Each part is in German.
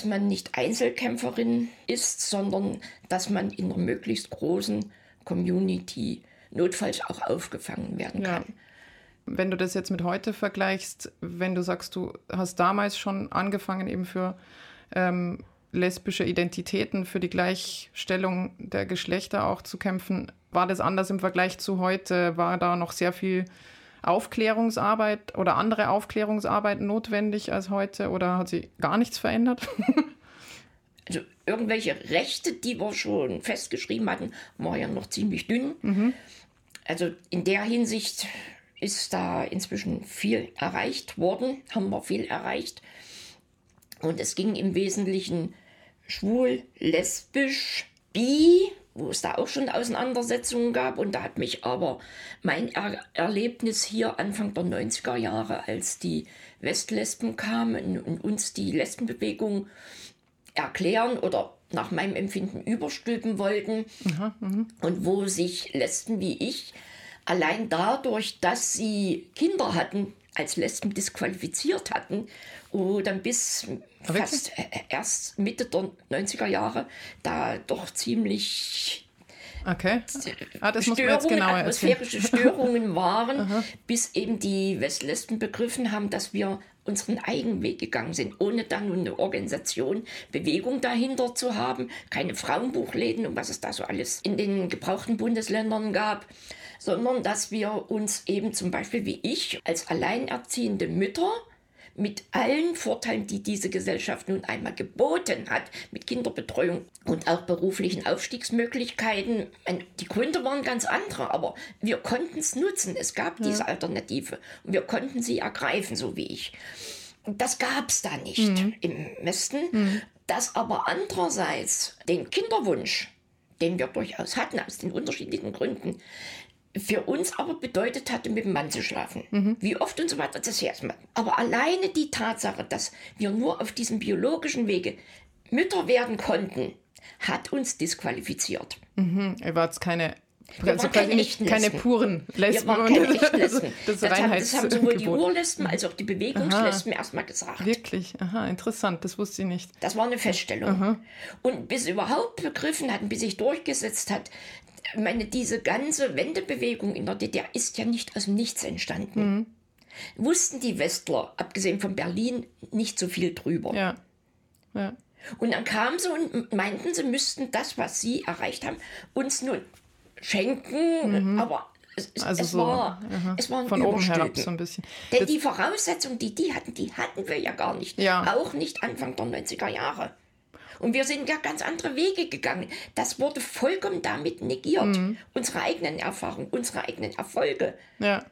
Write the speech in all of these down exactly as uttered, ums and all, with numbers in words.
man nicht Einzelkämpferin ist, sondern dass man in einer möglichst großen Community notfalls auch aufgefangen werden kann. Ja. Wenn du das jetzt mit heute vergleichst, wenn du sagst, du hast damals schon angefangen eben für ähm, lesbische Identitäten, für die Gleichstellung der Geschlechter auch zu kämpfen, war das anders im Vergleich zu heute? War da noch sehr viel Aufklärungsarbeit oder andere Aufklärungsarbeit notwendig als heute oder hat sich gar nichts verändert? Also irgendwelche Rechte, die wir schon festgeschrieben hatten, waren ja noch ziemlich dünn. Mhm. Also in der Hinsicht ist da inzwischen viel erreicht worden, haben wir viel erreicht. Und es ging im Wesentlichen schwul, lesbisch, bi, wo es da auch schon Auseinandersetzungen gab. Und da hat mich aber mein er- Erlebnis hier Anfang der neunziger Jahre, als die Westlesben kamen und uns die Lesbenbewegung erklären oder nach meinem Empfinden überstülpen wollten. Aha, und wo sich Lesben wie ich allein dadurch, dass sie Kinder hatten, als Lesben disqualifiziert hatten, und dann bis Wirklich? fast erst Mitte der neunziger Jahre da doch ziemlich okay. Ah, das muss man jetzt Störungen, genauer atmosphärische erzählen. Störungen waren, bis eben die Westlesben begriffen haben, dass wir unseren eigenen Weg gegangen sind, ohne dann nun eine Organisation, Bewegung dahinter zu haben, keine Frauenbuchläden und was es da so alles in den gebrauchten Bundesländern gab, sondern dass wir uns eben zum Beispiel wie ich als alleinerziehende Mütter mit allen Vorteilen, die diese Gesellschaft nun einmal geboten hat, mit Kinderbetreuung und auch beruflichen Aufstiegsmöglichkeiten. Die Gründe waren ganz andere, aber wir konnten es nutzen. Es gab ja. diese Alternative und wir konnten sie ergreifen, so wie ich. Das gab es da nicht mhm. im Westen. Mhm. Das aber andererseits den Kinderwunsch, den wir durchaus hatten, aus den unterschiedlichen Gründen, für uns aber bedeutet hatte, mit dem Mann zu schlafen. Mhm. Wie oft und so weiter, das erstmal. Aber alleine die Tatsache, dass wir nur auf diesem biologischen Wege Mütter werden konnten, hat uns disqualifiziert. Mhm. Ihr wart keine, wir also waren keine, nicht, keine puren Lesben. Wir waren keine echten Lesben. Das, das, haben, das haben sowohl die Urlesben als auch die Bewegungslesben Aha. erstmal gesagt. Wirklich? Aha, interessant, das wusste ich nicht. Das war eine Feststellung. Aha. Und bis überhaupt begriffen hatten, bis sich durchgesetzt hat, ich meine, diese ganze Wendebewegung in der D D R ist ja nicht aus dem Nichts entstanden. Mhm. Wussten die Westler, abgesehen von Berlin, nicht so viel drüber. Ja. Ja. Und dann kamen sie und meinten, sie müssten das, was sie erreicht haben, uns nun schenken. Mhm. Aber es, also es, so, war, es war ein von oben herab so ein bisschen. Denn das die Voraussetzungen, die die hatten, die hatten wir ja gar nicht. Ja. Auch nicht Anfang der neunziger Jahre. Und wir sind ja ganz andere Wege gegangen. Das wurde vollkommen damit negiert. Mhm. Unsere eigenen Erfahrungen, unsere eigenen Erfolge. Ja.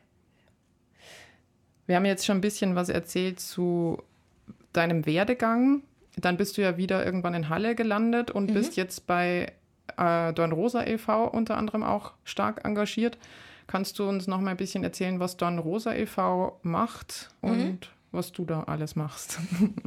Wir haben jetzt schon ein bisschen was erzählt zu deinem Werdegang. Dann bist du ja wieder irgendwann in Halle gelandet und mhm. bist jetzt bei äh, Dornrosa e V unter anderem auch stark engagiert. Kannst du uns noch mal ein bisschen erzählen, was Dornrosa e V macht und mhm. was du da alles machst?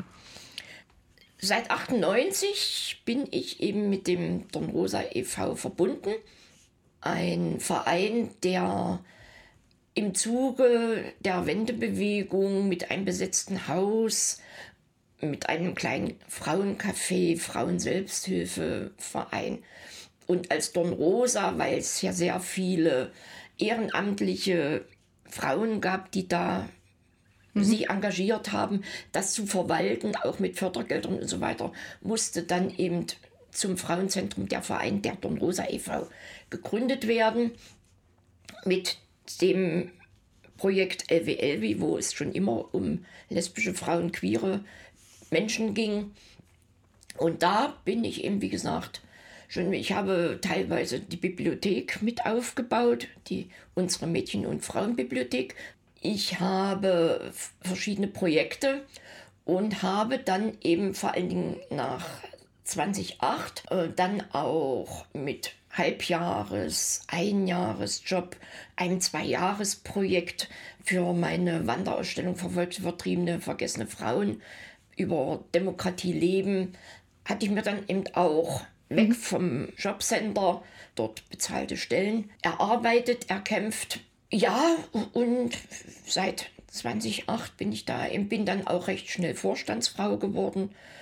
Seit achtundneunzig bin ich eben mit dem Dornrosa e V verbunden. Ein Verein, der im Zuge der Wendebewegung mit einem besetzten Haus, mit einem kleinen Frauencafé, Frauenselbsthilfeverein und als Dornrosa, weil es ja sehr viele ehrenamtliche Frauen gab, die da sich engagiert haben, das zu verwalten, auch mit Fördergeldern und so weiter, musste dann eben zum Frauenzentrum der Verein der Dornrosa e V gegründet werden, mit dem Projekt L W L W, wo es schon immer um lesbische Frauen, queere Menschen ging. Und da bin ich eben, wie gesagt, schon, ich habe teilweise die Bibliothek mit aufgebaut, die unsere Mädchen- und Frauenbibliothek. Ich habe verschiedene Projekte und habe dann eben vor allen Dingen nach zweitausendacht äh, dann auch mit Halbjahres-, Einjahresjob, einem Zweijahresprojekt für meine Wanderausstellung Verfolgte, Vertriebene, Vergessene Frauen über Demokratie leben, hatte ich mir dann eben auch weg vom Jobcenter, dort bezahlte Stellen, erarbeitet, erkämpft. Ja, und seit zweitausendacht bin ich da, bin dann auch recht schnell Vorstandsfrau geworden